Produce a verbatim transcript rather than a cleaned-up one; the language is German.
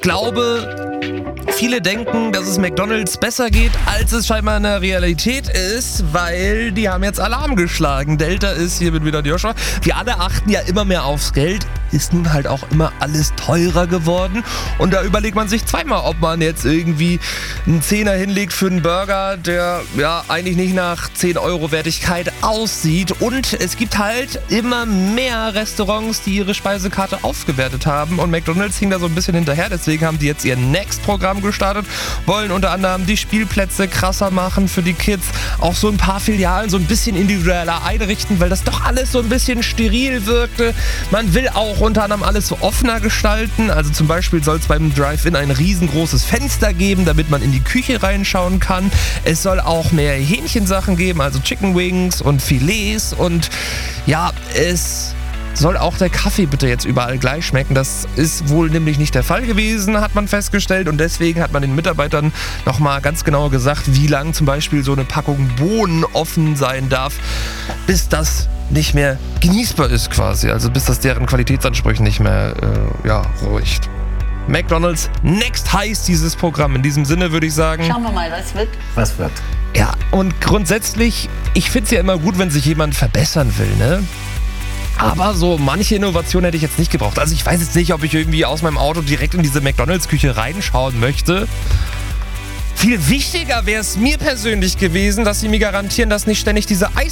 glaube, viele denken, dass es McDonald's besser geht, als es scheinbar in der Realität ist, weil die haben jetzt Alarm geschlagen. Delta ist hier mit wieder Joshua. Wir alle achten ja immer mehr aufs Geld. Ist nun halt auch immer alles teurer geworden. Und da überlegt man sich zweimal, ob man jetzt irgendwie einen Zehner hinlegt für einen Burger, der ja eigentlich nicht nach zehn Euro Wertigkeit aussieht. Und es gibt halt immer mehr Restaurants, die ihre Speisekarte aufgewertet haben. Und McDonald's hing da so ein bisschen hinterher. Deswegen haben die jetzt ihr Next-Programm gestartet. Wollen unter anderem die Spielplätze krasser machen für die Kids. Auch so ein paar Filialen so ein bisschen individueller einrichten, weil das doch alles so ein bisschen steril wirkte. Man will auch unter anderem alles so offener gestalten. Also zum Beispiel soll es beim Drive-In ein riesengroßes Fenster geben, damit man in die Küche reinschauen kann. Es soll auch mehr Hähnchensachen geben, also Chicken Wings und Filets. Und ja, es soll auch der Kaffee bitte jetzt überall gleich schmecken. Das ist wohl nämlich nicht der Fall gewesen, hat man festgestellt. Und deswegen hat man den Mitarbeitern nochmal ganz genau gesagt, wie lang zum Beispiel so eine Packung Bohnen offen sein darf, bis das nicht mehr genießbar ist quasi. Also bis das deren Qualitätsansprüchen nicht mehr äh, ja, ruhigt. McDonald's Next heißt dieses Programm. In diesem Sinne würde ich sagen... Schauen wir mal, was wird. Was wird? Ja, und grundsätzlich, ich finde es ja immer gut, wenn sich jemand verbessern will, ne? Aber so manche Innovation hätte ich jetzt nicht gebraucht. Also ich weiß jetzt nicht, ob ich irgendwie aus meinem Auto direkt in diese McDonald's-Küche reinschauen möchte. Viel wichtiger wäre es mir persönlich gewesen, dass sie mir garantieren, dass nicht ständig diese Eis